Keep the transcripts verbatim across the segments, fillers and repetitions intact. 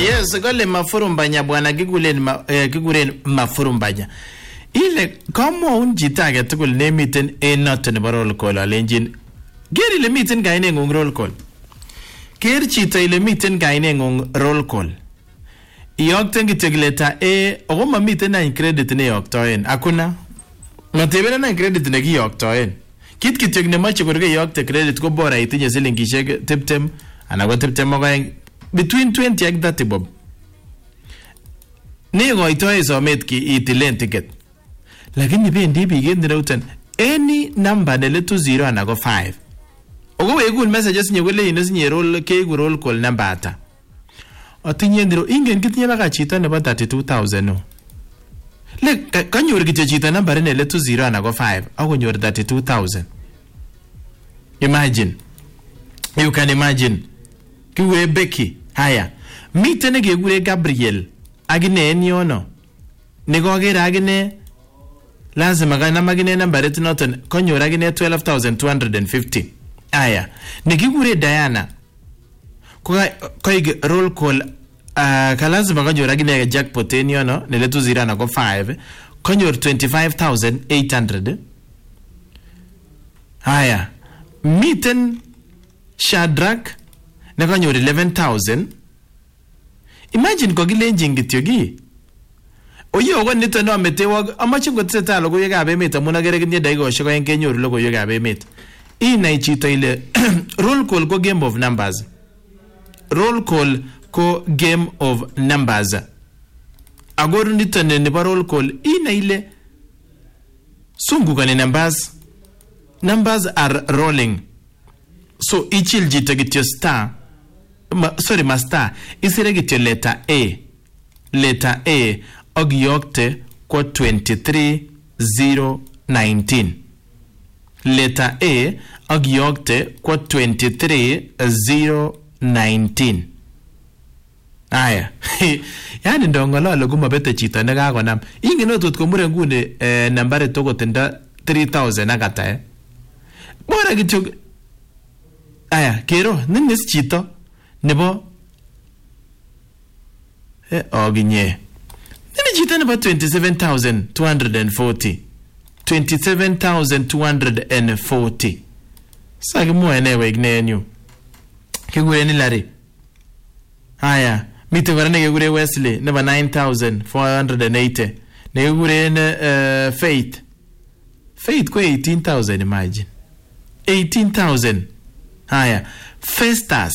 Yes, kole mafurumbanya bwana kigulen ma, eh, kiguren mafurumbanya. Ile kamwaun chito age tugul nemiten en noton nebo roll call alenjin ger ile miten kainengung roll call. Ker chito ile miten kainengung roll call. Iyokten kityo leta A ako mamiten na credit ne yoktoen. Hakuna. Matebena na credit ne kiyoktoen. Kit kityo nemache korge yokte credit ko bora itinye silingishek tiptem anan ko tiptem ak oeng between twenty ak thirty bob. Ne goitoe somet ki itilen ticket. Lakini bendi biik en routen any number ne letu zero anan ko five. Ogo wekun messages nye kole ino sinye roll keiku roll call number ata. Atinye ndiro ingen kitinye baka chito nebo thirty-two thousand no. Le kanyor kityo chito number ne letu zero anan ko five akonyor thirty-two thousand. Imagine. You can imagine. Kiwe Becky. Haya. Mite ne gegure Gabriel. Agine en yono. Negogera agine lazima kana magine number etu noton konyor agine twelve thousand two hundred fifty. Haya. Negigure Diana. Kwa koig roll call uh, kalazima konyor agine jackpot en yono ne letu zero na ko five konyor twenty-five thousand eight hundred. Haya. Miten Shadrach ne kanyor eleven thousand. Imagine kogilenjin kityo gi. Oye ogo nito no metewog amache ngoteta logoywekab emet amun agere kitinye dakikoshek oeng kenyoru logoywekab emet. Inai chito ile roll call ko game of numbers. Roll call ko game of numbers. Agoru nito ne nebo roll call inai ile sungukani numbers. Numbers are rolling. So ichil jito kityo star ma, sorry ma star isire kityo letter A letter A og yokte kwa twenty-three zero nineteen letter A og yokte kwa twenty-three zero nineteen. Aya yani ndongololo kumabete chito ne kakonam ingen otot komure ngune eh, nambari toko tenda three thousand akata eh bora kityo. Aya, kero, ninis chito nebo eh oginye. Nini chito nebo twenty-seven thousand two hundred forty. twenty-seven thousand two hundred forty. Sagi mo enewe ignenyu. Kigure ni lari. Aya, mite kora ne kigure Wesley nebo nine thousand four hundred eighty. Ne kigure uh, Faith. Faith ko eighteen thousand imagine. eighteen thousand. Haya, Festus.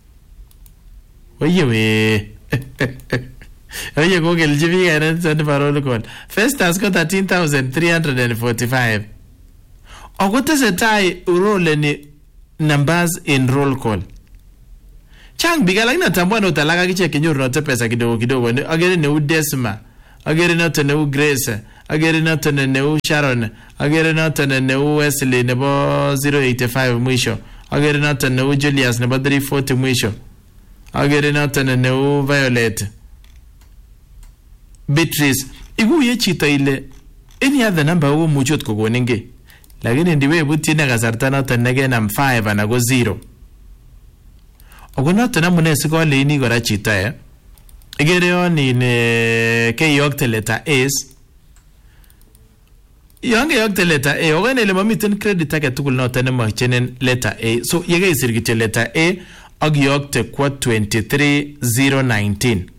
Oye we. Oye go gelji bi garan son parole call. Festus ko thirteen thousand three hundred forty-five. Ogote setai urole ni numbers in roll call. Chang bigala ina tambua no talaga kiche kinyoru no pesa kidogo kidogo. Agere ne u Desma, agere no ne u Grace, agere no ne u Sharon, agere no ne u Wesley nebo zero eighty-five mwisho. Agere nata ne u Julius nebo three forty mwisho. Agere nata ne u Violet. Beatrice. Igu ye chito ile any other number u mujot kogonenge. Lakini ndiwe buti ne kasarta nata nege nam five anago zero. Ogo nata na mune siko le ini gora chito ya. Agere oni ne ke yokte letter S. Yange yokte letter A, ogene le mamiten credit ake tukul nota ne machenen letter A. So yege isirgite letter A og yokte kwa twenty-three zero nineteen.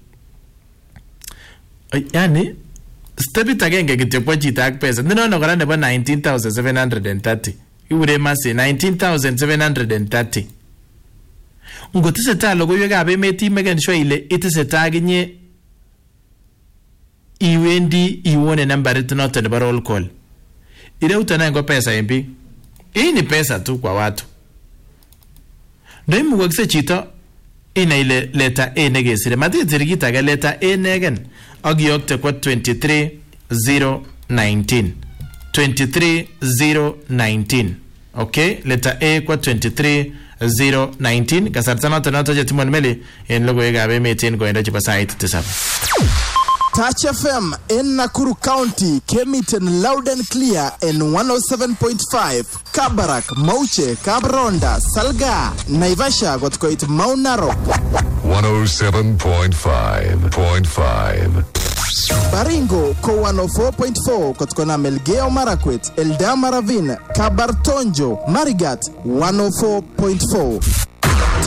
Yani step it again gete kwa chita ak pesa. Nino no gara nebo nineteen thousand seven hundred thirty. Iure masi nineteen thousand seven hundred thirty. Ngote seta logo yega abe meti megen sure ile ite seta ginye iwendi iwone number it nota nebo roll call. Ile utanango pesa mpi. Hii ni pesa tu kwa watu. Ndio mwakse chito ina ile letter A negesire. Mati zirigita ga letter A negen. Og yokte kwa twenty-three zero nineteen. twenty-three zero nineteen. Okay? Letter A kwa twenty-three zero nineteen. Kasartana tanata jatimon meli. En logo yegabe metin kwa enda chipa saa iti tisabu. Touch F M in Nakuru County came it in loud and clear in one oh seven point five. Kabarak, Mauche, Kabronda, Salga, Naivasha got quite Mount Narok. one oh seven point five point five. Baringo ko one oh four point four kutokana Melgeo Marakwet, Eldama Ravine, Kabartonjo, Marigat one oh four point four.